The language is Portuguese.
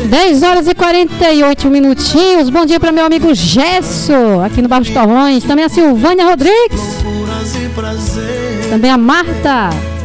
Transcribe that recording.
10 horas e 48 minutinhos. Bom dia para meu amigo Gesso, aqui no Bairro dos Torrões. Também a Silvânia Rodrigues. Também a Marta.